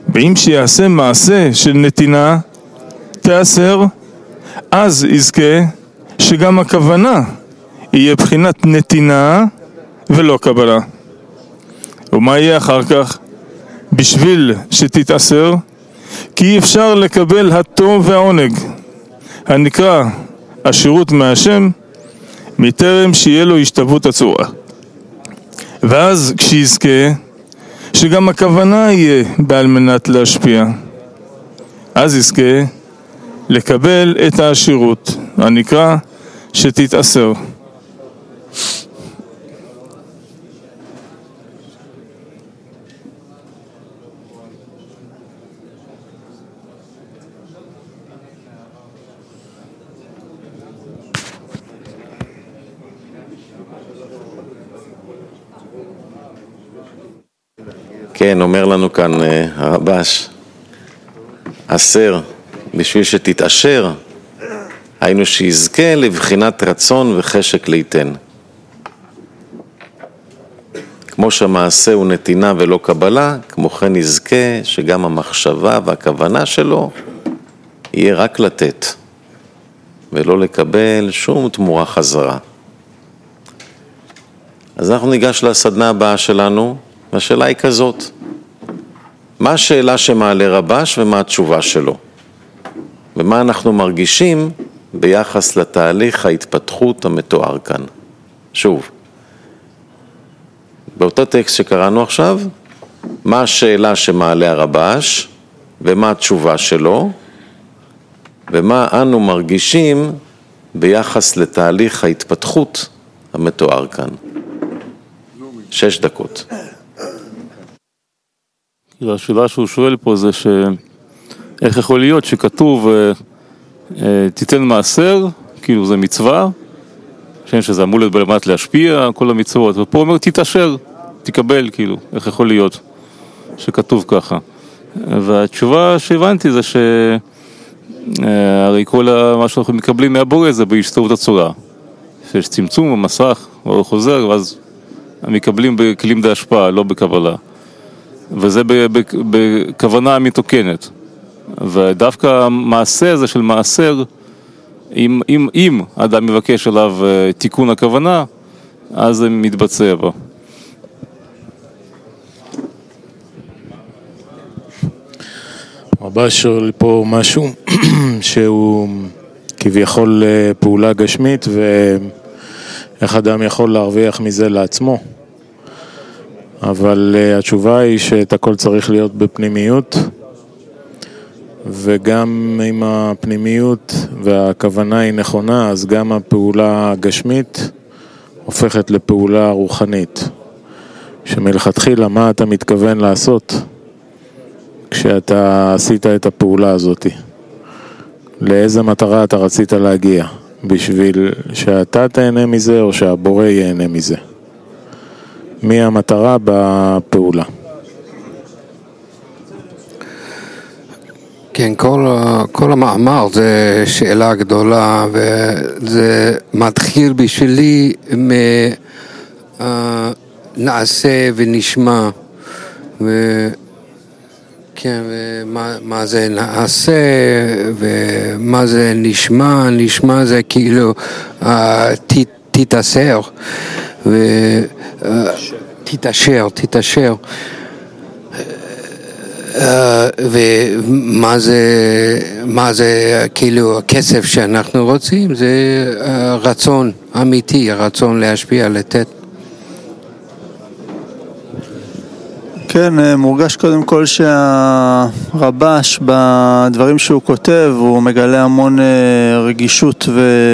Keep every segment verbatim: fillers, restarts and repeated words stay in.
ואם שיעשה מעשה של נתינה, תאסר, אז יזכה שגם הכוונה יהיה בחינת נתינה ולא קבלה. ומה יהיה אחר כך? בשביל שתתאסר, כי אי אפשר לקבל הטוב והעונג, הנקרא השירות מהשם, מטרם שיהיה לו השתוות הצורה. ואז כשיזכה, שגם הכוונה יהיה בעל מנת להשפיע, אז יזכה לקבל את השירות, הנקרא שתתאסר. כן, אומר לנו כאן הרבש, אסר בשביל שתתאשר, היינו שיזכה לבחינת רצון וחשק ליתן. כמו שהמעשה הוא נתינה ולא קבלה, כמו כן יזכה שגם המחשבה והכוונה שלו יהיה רק לתת, ולא לקבל שום תמורה חזרה. אז אנחנו ניגש לסדנה הבאה שלנו, והשאלה היא כזאת, מה השאלה שמעלה רבש ומה התשובה שלו? ומה אנחנו מרגישים ביחס לתהליך ההתפתחות המתואר כאן? שוב, באותו טקסט שקראנו עכשיו, מה השאלה שמעלה הרבש ומה התשובה שלו, ומה אנו מרגישים ביחס לתהליך ההתפתחות המתואר כאן. שש דקות. השאלה שהוא שואל פה זה שאיך יכול להיות שכתוב תיתן מעשר, כאילו זה מצווה, שזה אמור להיות בלמד להשפיע, כל המצוות, ופה אומר תתאשר, תקבל, כאילו, איך יכול להיות שכתוב ככה. והתשובה שהבנתי זה שהרי כל מה שאנחנו מקבלים מהבורא זה בהשתוות הצורה, שיש צמצום במסך, או חוזר, ואז מקבלים בכלים די השפעה, לא בקבלה. וזה בכוונה מתוקנת. ודווקא המעשה הזה של מעשר, אם, אם, אם האדם מבקש עליו תיקון הכוונה, אז זה מתבצע בו. רבש שואל פה משהו שהוא כביכול פעולה גשמית, ואיך אדם יכול להרוויח מזה לעצמו. אבל התשובה היא שאת הכל צריך להיות בפנימיות, וגם אם הפנימיות והכוונה היא נכונה, אז גם הפעולה הגשמית הופכת לפעולה רוחנית. שמלכתחילה מה אתה מתכוון לעשות כשאתה עשית את הפעולה הזאת? לאיזה מטרה אתה רצית להגיע? בשביל שאתה תהנה מזה או שהבורא ייהנה מזה? מי המטרה בפעולה? כן, כל, כל המאמר זה שאלה גדולה, וזה מתחיל בשבילי מנעשה ונשמע, ו... כן, ומה מה זה נעשה ומה זה נשמע. נשמע זה כאילו uh, ת, תתאשר ותתאשר, תתאשר. Uh, ומה זה, מה זה כאילו הכסף שאנחנו רוצים? זה uh, רצון אמיתי, רצון להשפיע, לתת. כן, מורגש קודם כל שהרבש בדברים שהוא כותב הוא מגלה המון רגישות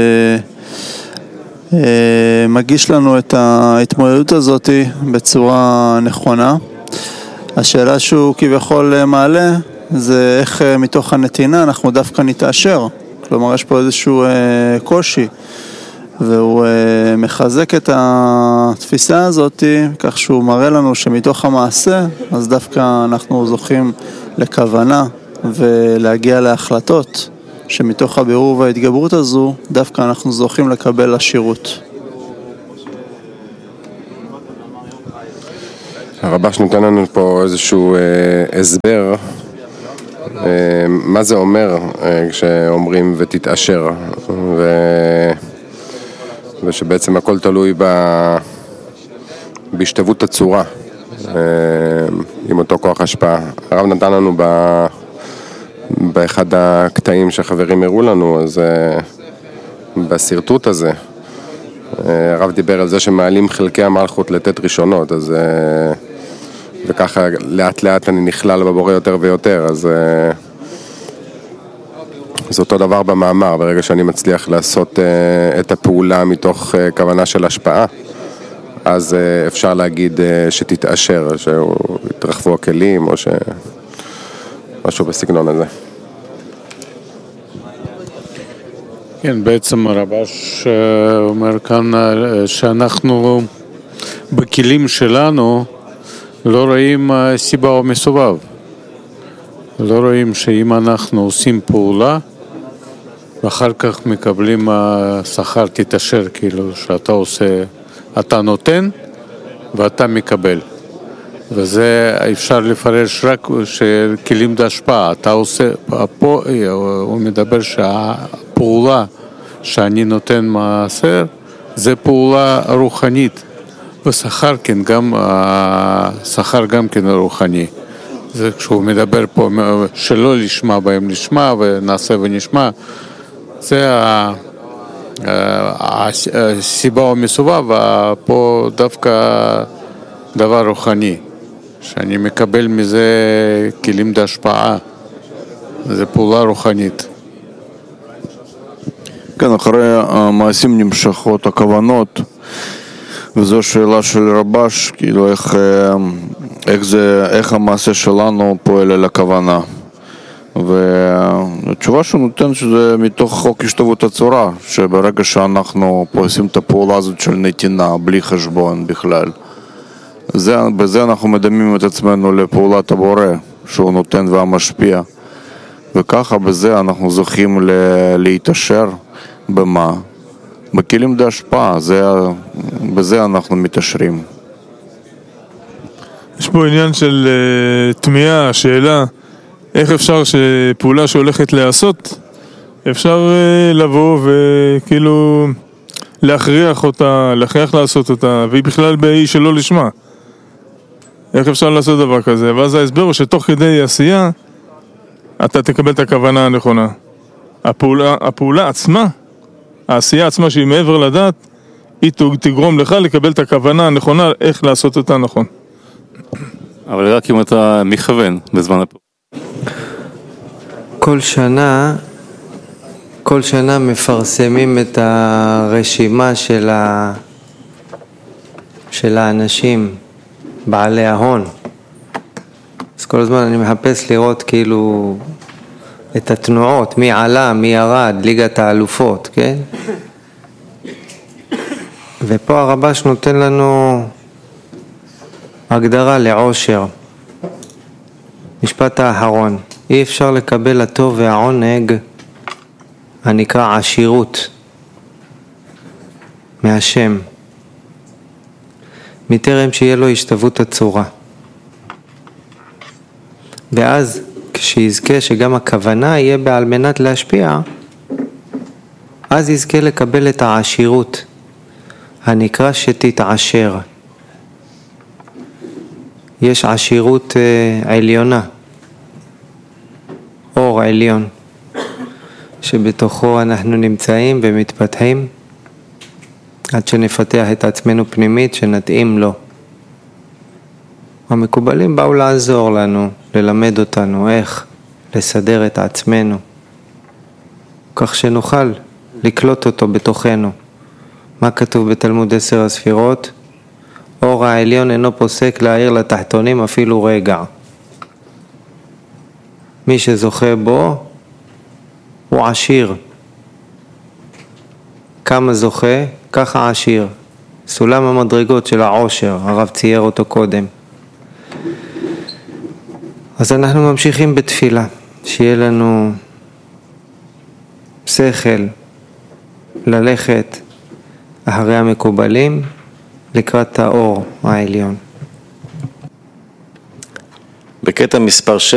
ומגיש לנו את ההתמודדות הזאת בצורה נכונה. השאלה שהוא כביכול מעלה זה איך מתוך הנתינה אנחנו דווקא נתאשר, כלומר יש פה איזשהו קושי, והוא מחזק את התפיסה הזאת כך שהוא מראה לנו שמתוך המעשה אז דווקא אנחנו זוכים לכוונה ולהגיע להחלטות, שמתוך הבירור וההתגברות הזו דווקא אנחנו זוכים לקבל לשירות. הרבש נותן לנו פה איזשהו אה, הסבר מה זה אומר כשאומרים ותתאשר, ו... ושבעצם הכל תלוי ב... בהשתוות הצורה, עם אותו כוח השפעה. הרב נתן לנו ב... באחד הקטעים שהחברים הראו לנו, אז בסרטוט הזה, הרב דיבר על זה שמעלים חלקי המלכות לתת ראשונות, אז וככה לאט לאט אני נכלל בבורא יותר ויותר, אז זה אותו דבר במאמר, ברגע שאני מצליח לעשות את הפעולה מתוך כוונה של השפעה, אז אפשר להגיד שתתאשר, שיתרחבו הכלים או שמשהו בסגנון הזה. כן, בעצם הרבש אומר כאן שאנחנו בכלים שלנו לא רואים סיבה או מסובב. לא רואים שאם אנחנו עושים פעולה ואחר כך מקבלים שכר תתאשר, כאילו שאתה עושה, אתה נותן ואתה מקבל. וזה אפשר לפרש רק שכלים בהשפעה. אתה עושה, פה הוא מדבר שהפעולה שאני נותן מעשר זה פעולה רוחנית. ושכר כן, גם, שכר גם כן רוחני. זה כשהוא מדבר פה שלא לשמה בהם לשמה ונעשה ונשמע, זה הסיבה או מסובב, פה דווקא דבר רוחני, שאני מקבל מזה כלים בהשפעה, זה פעולה רוחנית. כן, אחרי המעשים נמשכות הכוונות, וזו שאלה של רבש, כאילו איך, איך, זה, איך המעשה שלנו פועל על הכוונה. והתשובה שהוא נותן שזה מתוך חוק השתוות הצורה, שברגע שאנחנו פה עושים את הפעולה הזאת של נתינה, בלי חשבון בכלל, זה, בזה אנחנו מדמים את עצמנו לפעולת הבורא, שהוא נותן והמשפיע. וככה בזה אנחנו זוכים ל- להתאשר במה? בכלים להשפעה, זה, בזה אנחנו מתאשרים. יש פה עניין של uh, תמיהה, שאלה, איך אפשר שפעולה שהולכת לעשות, אפשר uh, לבוא וכאילו להכריח אותה, להכריח לעשות אותה, והיא בכלל באי שלא לשמה. איך אפשר לעשות דבר כזה? ואז ההסבר הוא שתוך כדי עשייה, אתה תקבל את הכוונה הנכונה. הפעולה, הפעולה עצמה, העשייה עצמה שהיא מעבר לדעת, היא תגרום לך לקבל את הכוונה הנכונה, איך לעשות אותה נכון. אבל רק אם אתה מכוון בזמן הפעולה. כל שנה, כל שנה מפרסמים את הרשימה של, ה... של האנשים, בעלי ההון. אז כל הזמן אני מחפש לראות כאילו את התנועות, מי עלה, מי ירד, ליגת האלופות, כן? ופה הרבש נותן לנו הגדרה לעושר. משפט האחרון, אי אפשר לקבל הטוב והעונג הנקרא עשירות מהשם, מטרם שיהיה לו השתוות הצורה. ואז כשיזכה שגם הכוונה יהיה בעל מנת להשפיע, אז יזכה לקבל את העשירות הנקרא שתתעשר. יש עשירות אה, עליונה, אור עליון, שבתוכו אנחנו נמצאים ומתפתחים עד שנפתח את עצמנו פנימית שנתאים לו. המקובלים באו לעזור לנו, ללמד אותנו איך לסדר את עצמנו, כך שנוכל לקלוט אותו בתוכנו. מה כתוב בתלמוד עשר הספירות? אור העליון אינו פוסק להאיר לתחתונים אפילו רגע. מי שזוכה בו הוא עשיר. כמה זוכה, ככה עשיר. סולם המדרגות של העושר, הרב צייר אותו קודם. אז אנחנו ממשיכים בתפילה, שיהיה לנו שכל ללכת אחרי המקובלים לקראת האור העליון. בקטע מספר שש